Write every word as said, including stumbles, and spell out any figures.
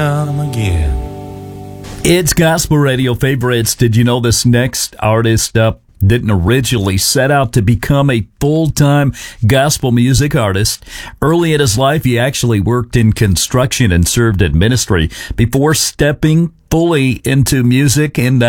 Come again. It's Gospel Radio Favorites. Did you know this next artist up didn't originally set out to become a full-time gospel music artist? Early in his life, he actually worked in construction and served in ministry before stepping fully into music, and